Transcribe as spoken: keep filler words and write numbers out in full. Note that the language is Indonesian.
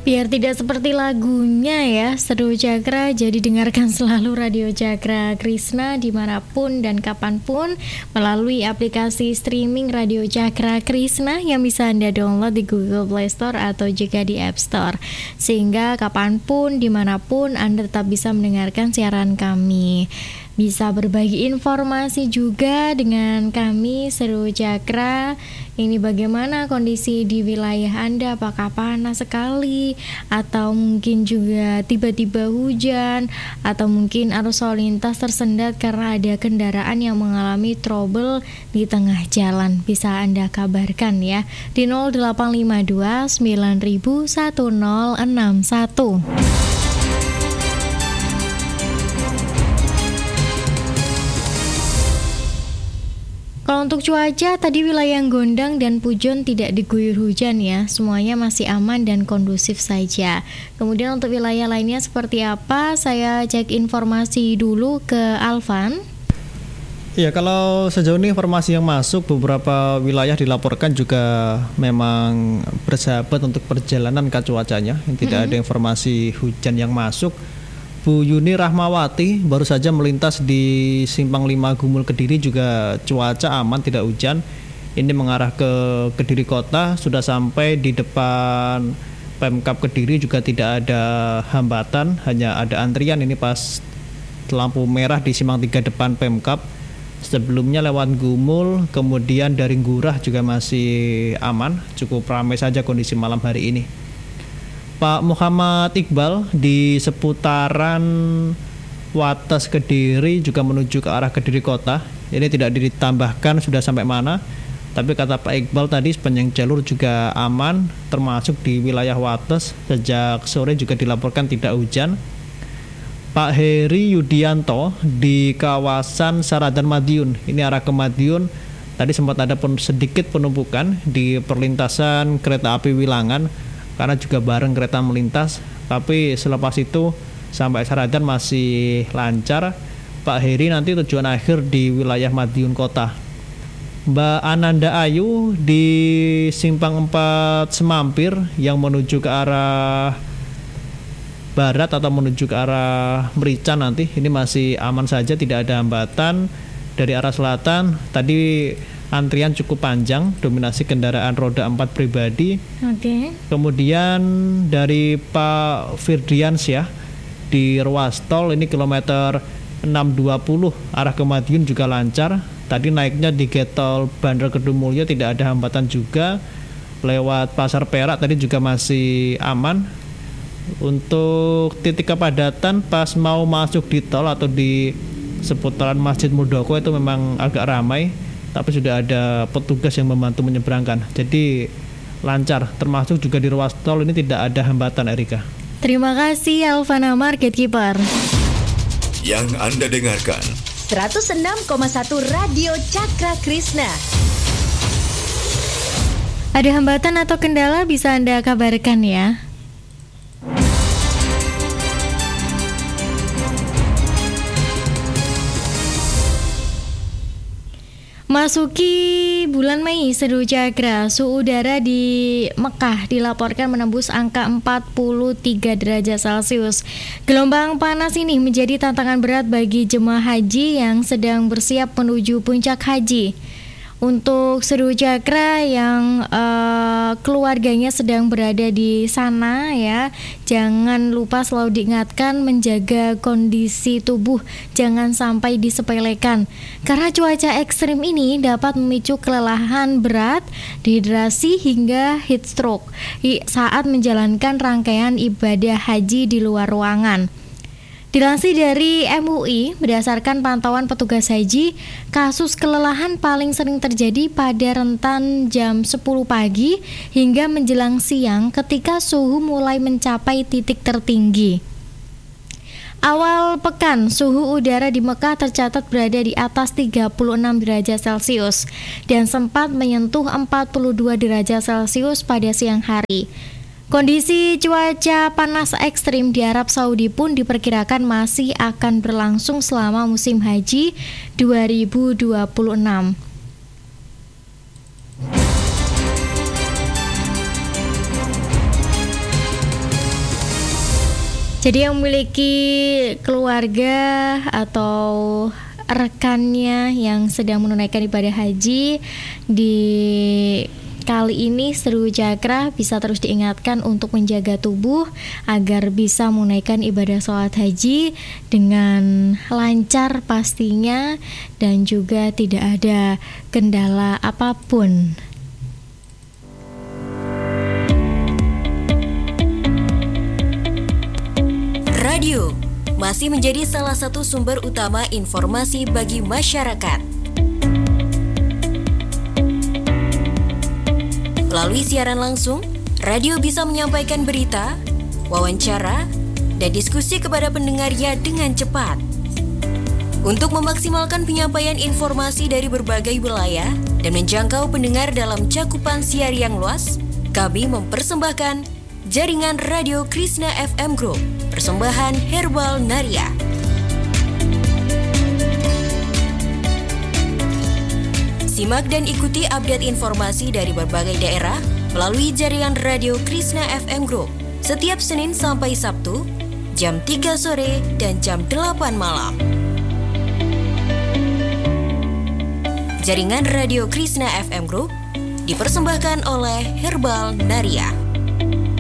Biar tidak seperti lagunya ya, Seru Cakra, jadi dengarkan selalu Radio Cakra Krishna dimanapun dan kapanpun melalui aplikasi streaming Radio Cakra Krishna yang bisa Anda download di Google Play Store atau juga di App Store. Sehingga kapanpun, dimanapun Anda tetap bisa mendengarkan siaran kami. Bisa berbagi informasi juga dengan kami Seru Cakra. Ini bagaimana kondisi di wilayah Anda, apakah panas sekali atau mungkin juga tiba-tiba hujan, atau mungkin arus lalu lintas tersendat karena ada kendaraan yang mengalami trouble di tengah jalan. Bisa Anda kabarkan ya di nol delapan lima dua sembilan nol satu nol enam satu. Kalau untuk cuaca, tadi wilayah Gondang dan Pujon tidak diguyur hujan ya, semuanya masih aman dan kondusif saja. Kemudian untuk wilayah lainnya seperti apa, saya cek informasi dulu ke Alvan. Ya, kalau sejauh ini informasi yang masuk, beberapa wilayah dilaporkan juga memang bersahabat untuk perjalanan ke cuacanya, tidak mm-hmm. ada informasi hujan yang masuk. Bu Yuni Rahmawati baru saja melintas di Simpang lima Gumul Kediri, juga cuaca aman, tidak hujan. Ini mengarah ke Kediri Kota, sudah sampai di depan Pemkab Kediri juga tidak ada hambatan, hanya ada antrian ini pas lampu merah di Simpang tiga depan Pemkab. Sebelumnya lewat Gumul, kemudian dari Ngurah juga masih aman, cukup ramai saja kondisi malam hari ini. Pak Muhammad Iqbal di seputaran Wates Kediri juga menuju ke arah Kediri Kota. Ini tidak ditambahkan sudah sampai mana, tapi kata Pak Iqbal tadi sepanjang jalur juga aman, termasuk di wilayah Wates. Sejak sore juga dilaporkan tidak hujan. Pak Heri Yudianto di kawasan Saradan Madiun, ini arah ke Madiun, tadi sempat ada pun sedikit penumpukan di perlintasan kereta api Wilangan karena juga bareng kereta melintas, tapi selepas itu sampai Saradan masih lancar. Pak Heri nanti tujuan akhir di wilayah Madiun Kota. Mbak Ananda Ayu di Simpang empat Semampir yang menuju ke arah barat atau menuju ke arah Merican nanti, ini masih aman saja, tidak ada hambatan. Dari arah selatan tadi antrian cukup panjang, dominasi kendaraan roda empat pribadi. Oke. Okay. Kemudian dari Pak Firdiansyah di ruas tol ini kilometer enam dua puluh arah ke Madiun juga lancar. Tadi naiknya di Getol Bandar Kedungmulyo tidak ada hambatan juga. Lewat Pasar Perak tadi juga masih aman. Untuk titik kepadatan pas mau masuk di tol atau di seputaran Masjid Muldoko itu memang agak ramai, tapi sudah ada petugas yang membantu menyeberangkan, jadi lancar. Termasuk juga di ruas tol ini tidak ada hambatan, Erika. Terima kasih Alvana Market Keeper. Yang Anda dengarkan seratus enam koma satu Radio Cakra Krishna. Ada hambatan atau kendala bisa Anda kabarkan ya. Masuki bulan Mei, Seru Cakra, suhu udara di Mekah dilaporkan menembus angka empat puluh tiga derajat Celcius. Gelombang panas ini menjadi tantangan berat bagi jemaah haji yang sedang bersiap menuju puncak haji. Untuk Seru Cakra yang uh, keluarganya sedang berada di sana ya, jangan lupa selalu diingatkan menjaga kondisi tubuh, jangan sampai disepelekan. Karena cuaca ekstrim ini dapat memicu kelelahan berat, dehidrasi hingga heat stroke saat menjalankan rangkaian ibadah haji di luar ruangan. Dilansir dari M U I, berdasarkan pantauan petugas haji, kasus kelelahan paling sering terjadi pada rentan jam sepuluh pagi hingga menjelang siang ketika suhu mulai mencapai titik tertinggi. Awal pekan, suhu udara di Mekah tercatat berada di atas tiga puluh enam derajat Celcius dan sempat menyentuh empat puluh dua derajat Celcius pada siang hari. Kondisi cuaca panas ekstrim di Arab Saudi pun diperkirakan masih akan berlangsung selama musim haji dua ribu dua puluh enam. Jadi yang memiliki keluarga atau rekannya yang sedang menunaikan ibadah haji di kali ini Seru Cakra bisa terus diingatkan untuk menjaga tubuh agar bisa menunaikan ibadah sholat haji dengan lancar pastinya dan juga tidak ada kendala apapun. Radio masih menjadi salah satu sumber utama informasi bagi masyarakat. Melalui siaran langsung, radio bisa menyampaikan berita, wawancara, dan diskusi kepada pendengarnya dengan cepat. Untuk memaksimalkan penyampaian informasi dari berbagai wilayah dan menjangkau pendengar dalam cakupan siar yang luas, kami mempersembahkan Jaringan Radio Krishna F M Group, persembahan Herbal Naria. Simak dan ikuti update informasi dari berbagai daerah melalui jaringan radio Krishna F M Group setiap Senin sampai Sabtu jam tiga sore dan jam delapan malam. Jaringan radio Krishna F M Group dipersembahkan oleh Herbal Naria.